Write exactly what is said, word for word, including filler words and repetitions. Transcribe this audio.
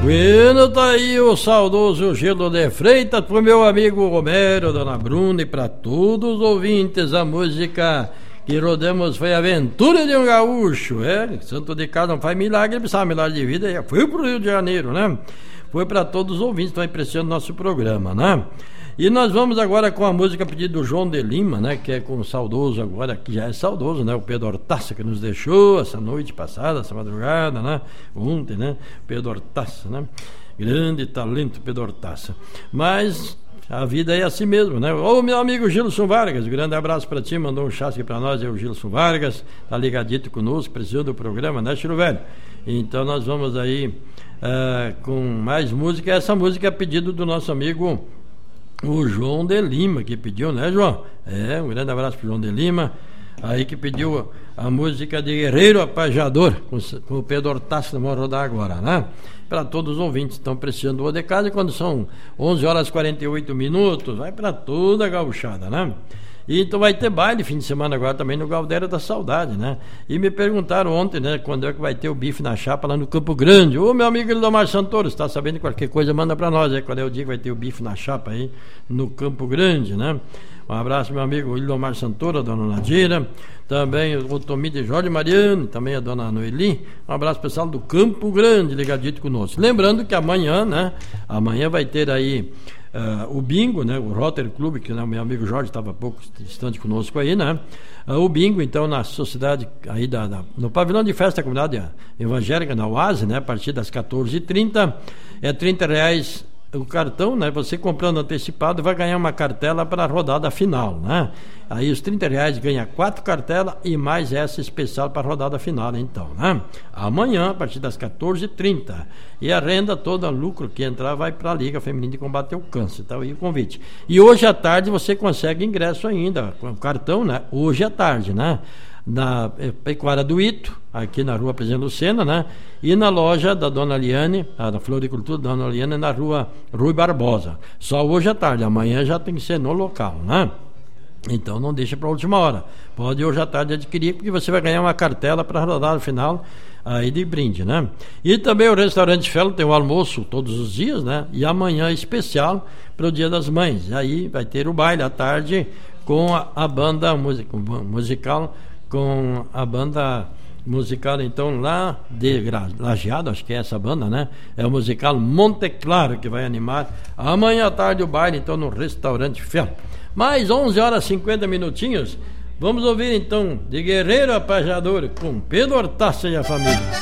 Bueno, tá aí o saudoso Gelo de Freitas pro meu amigo Romero, Dona Bruna e pra todos os ouvintes. A música que rodamos foi Aventura de um Gaúcho, é? Santo de Casa não faz milagre, precisava milagre de vida, já foi pro Rio de Janeiro, né? Foi pra todos os ouvintes, estão apreciando nosso programa, né? E nós vamos agora com a música pedida do João de Lima, né? Que é com o saudoso agora, que já é saudoso, né? O Pedro Hortaça, que nos deixou essa noite passada, essa madrugada, né? Ontem, né? Pedro Hortaça, né? Grande talento, Pedro Hortaça. Mas a vida é assim mesmo, né? Ô, meu amigo Gilson Vargas, grande abraço pra ti, mandou um chasque pra nós, é o Gilson Vargas, tá ligadito conosco, precisando do programa, né, Chiro Velho? Então nós vamos aí uh, com mais música. Essa música é pedido do nosso amigo o João de Lima, que pediu, né, João? É, um grande abraço pro João de Lima, aí que pediu a música de Guerreiro Apajador, com, com o Pedro Hortaça, vamos rodar agora, né? Para todos os ouvintes que estão precisando do de casa, e quando são onze horas e quarenta e oito minutos, vai para toda a gauchada, né? E então vai ter baile fim de semana agora também no Galdério da Saudade, né? E me perguntaram ontem, né, quando é que vai ter o bife na chapa lá no Campo Grande. Ô, meu amigo Ildomar Santoro, se tá sabendo de qualquer coisa, manda pra nós, aí, qual é o dia que vai ter o bife na chapa aí no Campo Grande, né? Um abraço, meu amigo Ildomar Santoro, a dona Nadira, também o Tomi de Jorge Mariano, também a dona Noeli. Um abraço pessoal do Campo Grande, ligadito conosco. Lembrando que amanhã, né, amanhã vai ter aí Uh, o bingo, né, o Rotary Club, que né, o meu amigo Jorge estava pouco distante conosco aí, né, uh, o bingo então na sociedade aí da, da, no pavilhão de festa da comunidade evangélica na Oase, né, a partir das quatorze e trinta, é trinta reais o cartão, né, você comprando antecipado vai ganhar uma cartela para a rodada final, né, aí os trinta reais ganha quatro cartelas e mais essa especial para a rodada final, então, né, amanhã a partir das quatorze e trinta, e a renda toda, lucro que entrar vai para a Liga Feminina de Combate ao Câncer, então aí o convite, e hoje à tarde você consegue ingresso ainda, com o cartão, né, hoje à tarde, né, na Pecuária do Ito, aqui na rua Presidente Lucena, né? E na loja da Dona Liane, a Floricultura da Dona Liane, na rua Rui Barbosa. Só hoje à tarde, amanhã já tem que ser no local, né? Então não deixa para a última hora. Pode hoje à tarde adquirir, porque você vai ganhar uma cartela para rodar no final aí de brinde, né? E também o restaurante Felo tem o almoço todos os dias, né? E amanhã é especial para o Dia das Mães. E aí vai ter o baile à tarde com a, a banda music, musical, com a banda musical, então, lá de Lajeado, acho que é essa banda, né? É o musical Monte Claro, que vai animar amanhã à tarde o baile, então, no restaurante Fel. Mais onze horas e cinquenta minutinhos, vamos ouvir, então, de Guerreiro Apajador, com Pedro Hortaça e a família.